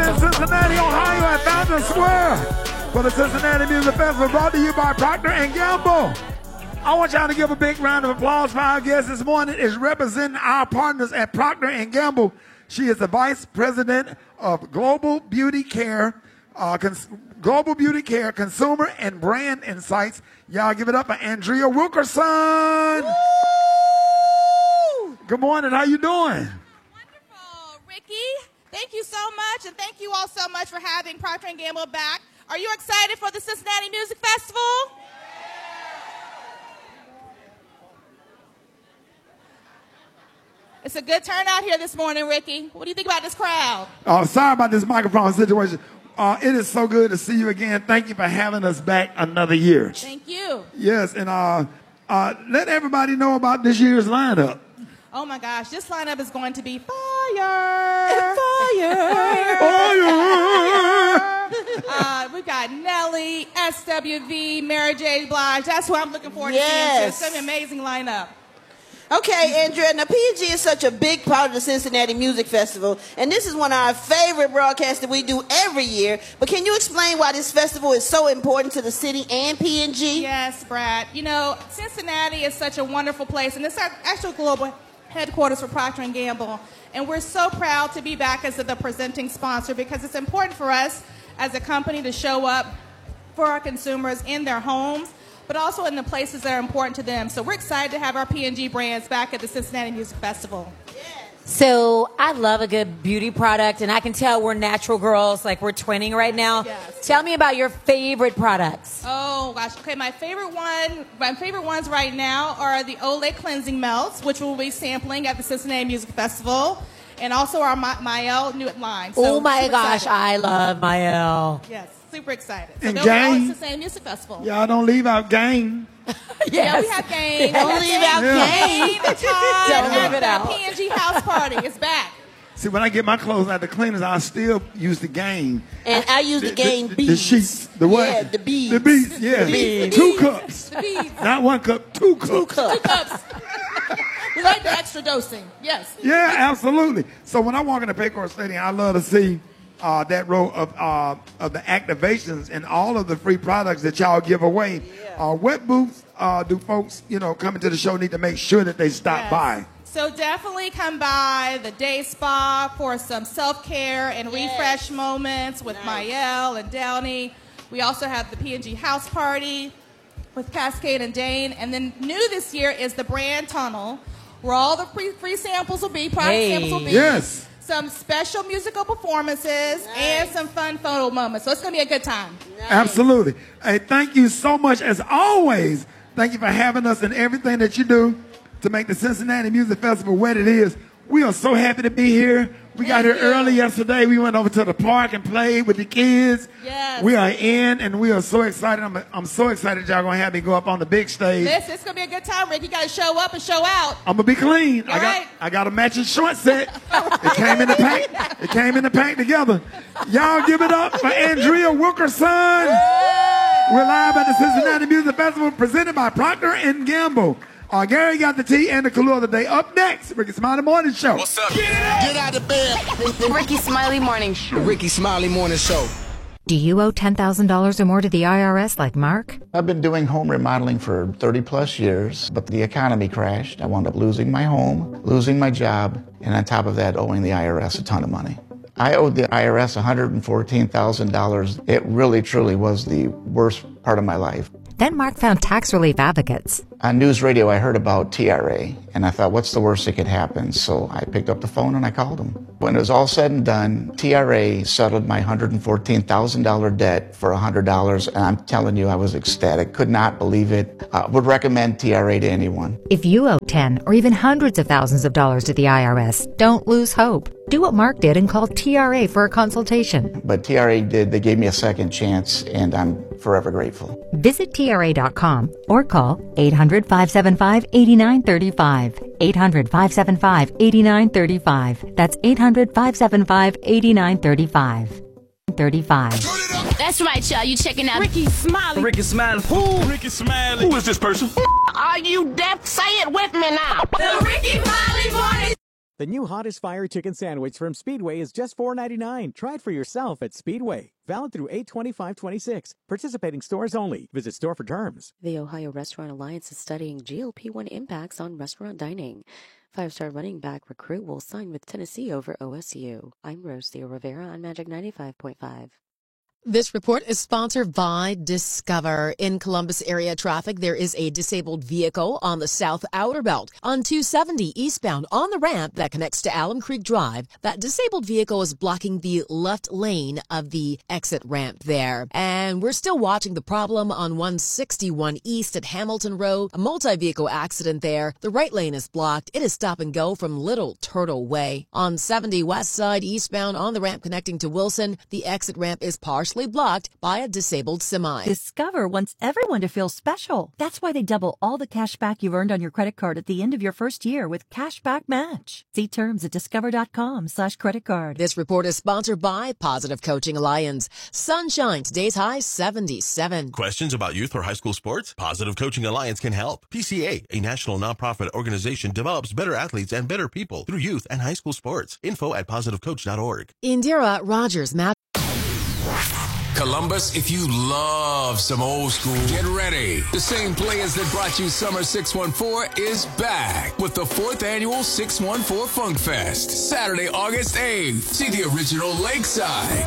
in Cincinnati, Ohio at Fountain Square for the Cincinnati Music Festival, brought to you by Procter & Gamble. I want y'all to give a big round of applause for our guest this morning. Is representing our partners at Procter & Gamble. She is the Vice President of Global Beauty Care, Consumer and Brand Insights. Y'all give it up for Andrea Wilkerson. Woo! Good morning. How you doing? Wonderful, Ricky. Thank you so much, and thank you all so much for having Procter & Gamble back. Are you excited for the Cincinnati Music Festival? It's a good turnout here this morning, Ricky. What do you think about this crowd? Sorry about this microphone situation. It is so good to see you again. Thank you for having us back another year. Thank you. Yes, and let everybody know about this year's lineup. Oh my gosh, this lineup is going to be fire! We've got Nelly, SWV, Mary J. Blige. That's who I'm looking forward to seeing. It's an amazing lineup. Okay, Andrea, now P&G is such a big part of the Cincinnati Music Festival, and this is one of our favorite broadcasts that we do every year. But can you explain why this festival is so important to the city and P&G? Yes, Brad. You know, Cincinnati is such a wonderful place, and it's our actual global headquarters for Procter & Gamble. And we're so proud to be back as the presenting sponsor because it's important for us as a company to show up for our consumers in their homes, but also in the places that are important to them. So we're excited to have our P&G brands back at the Cincinnati Music Festival. So I love a good beauty product, and I can tell we're natural girls, like we're twinning right now. Yes. Tell me about your favorite products. Oh, gosh. Okay, my favorite ones right now are the Olay Cleansing Melts, which we'll be sampling at the Cincinnati Music Festival, and also our Mael Nude line. So oh, my gosh, excited. I love Mael. Yes, super excited. So And they'll be all Gang. at the same music festival. Y'all don't leave out Gang. Yeah, we have Gang. Don't leave out Gang. Don't leave it out. P&G House Party is back. See, when I get my clothes out the cleaners, I still use the Gang. And I use the Gang beads. The sheets. The what? Yeah, the beads. The beads, yeah. The beads. 2 cups. The beads. Not 1 cup, 2 cups. 2 cups. 2 cups. We like the extra dosing. Yes. Yeah, absolutely. So when I walk in the Paycor Stadium, I love to see that row of the activations and all of the free products that y'all give away. What booths do folks, coming to the show need to make sure that they stop by? So definitely come by the Day Spa for some self-care and refresh moments with Mael and Downey. We also have the P&G House Party with Cascade and Dane. And then new this year is the Brand Tunnel, where all the free samples will be, product samples will be. Yes. Some special musical performances and some fun photo moments. So it's going to be a good time. Absolutely. Hey, thank you so much. As always, thank you for having us and everything that you do to make the Cincinnati Music Festival what it is. We are so happy to be here. We got here early yesterday. We went over to the park and played with the kids. Yes. We are in, and we are so excited. I'm so excited y'all going to have me go up on the big stage. It's going to be a good time, Rick. You got to show up and show out. I'm going to be clean. Right. I got a matching short set. It came in the pack. It came in the pack together. Y'all give it up for Andrea Wilkerson. We're live at the Cincinnati Music Festival presented by Procter & Gamble. Gary got the tea and the clue of the day. Up next, Ricky Smiley Morning Show. What's up? Get out of bed. The Ricky Smiley Morning Show. The Ricky Smiley Morning Show. Do you owe $10,000 or more to the IRS like Mark? I've been doing home remodeling for 30 plus years, but the economy crashed. I wound up losing my home, losing my job, and on top of that, owing the IRS a ton of money. I owed the IRS $114,000. It really, truly was the worst part of my life. Then Mark found tax relief advocates. On news radio, I heard about TRA, and I thought, what's the worst that could happen? So I picked up the phone and I called them. When it was all said and done, TRA settled my $114,000 debt for $100, and I'm telling you, I was ecstatic. Could not believe it. Would recommend TRA to anyone. If you owe 10 or even hundreds of thousands of dollars to the IRS, don't lose hope. Do what Mark did and call TRA for a consultation. But TRA did. They gave me a second chance, and I'm forever grateful. Visit TRA.com or call 800-575-8935. 800-575-8935. That's 800-575-8935. 35. That's right, y'all. You checking out Ricky Smiley. Ricky Smiley. Who? Ricky Smiley. Who is this person? Are you deaf? Say it with me now. The Ricky Smiley Morning The new hottest fire chicken sandwich from Speedway is just $4.99. Try it for yourself at Speedway. Valid through 8/25/26. Participating stores only. Visit store for terms. The Ohio Restaurant Alliance is studying GLP-1 impacts on restaurant dining. 5-star running back recruit will sign with Tennessee over OSU. I'm Rocio Rivera on Magic 95.5. This report is sponsored by Discover. In Columbus area traffic, there is a disabled vehicle on the south outer belt on 270 eastbound on the ramp that connects to Alum Creek Drive. That disabled vehicle is blocking the left lane of the exit ramp there. And we're still watching the problem on 161 east at Hamilton Road. A multi-vehicle accident there. The right lane is blocked. It is stop and go from Little Turtle Way. On 70 west side eastbound on the ramp connecting to Wilson, the exit ramp is partially blocked by a disabled semi. Discover wants everyone to feel special. That's why they double all the cash back you've earned on your credit card at the end of your first year with Cashback Match. See terms at discover.com/credit card. This report is sponsored by Positive Coaching Alliance. Sunshine, today's high 77. Questions about youth or high school sports? Positive Coaching Alliance can help. PCA, a national nonprofit organization, develops better athletes and better people through youth and high school sports. Info at positivecoach.org. Indira Rogers, Matt. Columbus, if you love some old school, get ready. The same players that brought you Summer 614 is back with the 4th annual 614 Funk Fest. Saturday, August 8th. See the original Lakeside,